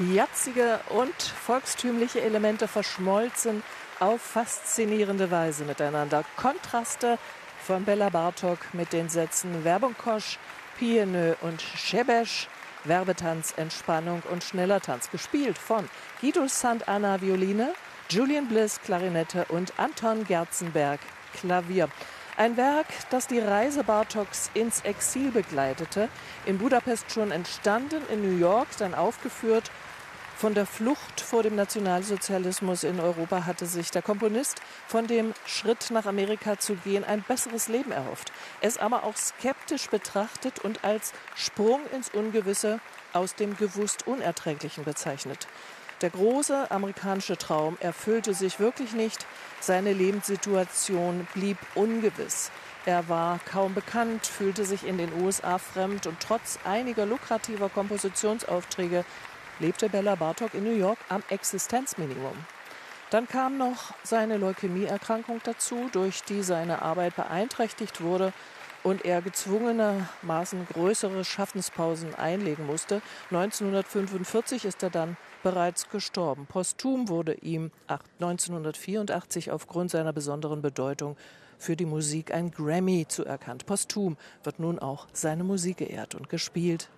Jazzige und volkstümliche Elemente verschmolzen auf faszinierende Weise miteinander. Kontraste von Bela Bartók mit den Sätzen Werbungkosch, Pieneux und Schebesch, Werbetanz, Entspannung und schneller Tanz. Gespielt von Guido Sant'Anna Violine, Julian Bliss Klarinette und Anton Gerzenberg Klavier. Ein Werk, das die Reise Bartóks ins Exil begleitete, in Budapest schon entstanden, in New York dann aufgeführt. Von der Flucht vor dem Nationalsozialismus in Europa hatte sich der Komponist von dem Schritt nach Amerika zu gehen ein besseres Leben erhofft. Es aber auch skeptisch betrachtet und als Sprung ins Ungewisse aus dem gewusst Unerträglichen bezeichnet. Der große amerikanische Traum erfüllte sich wirklich nicht. Seine Lebenssituation blieb ungewiss. Er war kaum bekannt, fühlte sich in den USA fremd und trotz einiger lukrativer Kompositionsaufträge lebte Bela Bartók in New York am Existenzminimum. Dann kam noch seine Leukämieerkrankung dazu, durch die seine Arbeit beeinträchtigt wurde und er gezwungenermaßen größere Schaffenspausen einlegen musste. 1945 ist er dann bereits gestorben. Posthum wurde ihm 1984 aufgrund seiner besonderen Bedeutung für die Musik ein Grammy zuerkannt. Posthum wird nun auch seine Musik geehrt und gespielt